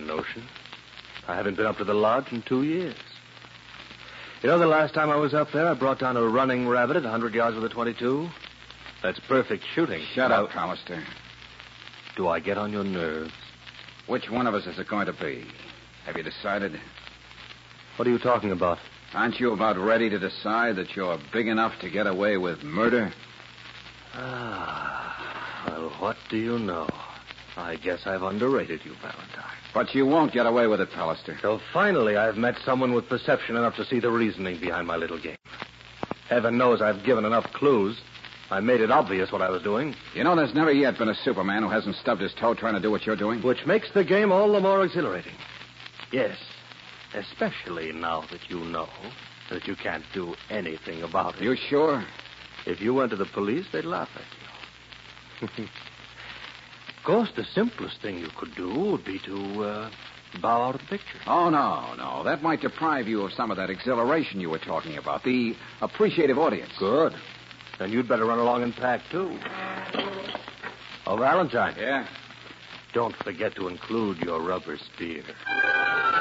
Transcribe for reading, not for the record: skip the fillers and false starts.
notion. I haven't been up to the lodge in 2 years. You know, the last time I was up there, I brought down a running rabbit at 100 yards with a .22. That's perfect shooting. Shut up, Hollister. Do I get on your nerves? Which one of us is it going to be? Have you decided? What are you talking about? Aren't you about ready to decide that you're big enough to get away with murder? Well, what do you know? I guess I've underrated you, Valentine. But you won't get away with it, Hollister. So finally, I've met someone with perception enough to see the reasoning behind my little game. Heaven knows I've given enough clues. I made it obvious what I was doing. You know, there's never yet been a Superman who hasn't stubbed his toe trying to do what you're doing. Which makes the game all the more exhilarating. Yes, especially now that you know that you can't do anything about it. You sure? If you went to the police, they'd laugh at you. Of course, the simplest thing you could do would be to bow out of the picture. Oh, no. That might deprive you of some of that exhilaration you were talking about, the appreciative audience. Good. Then you'd better run along and pack, too. Oh, Valentine. Yeah? Don't forget to include your rubber spear.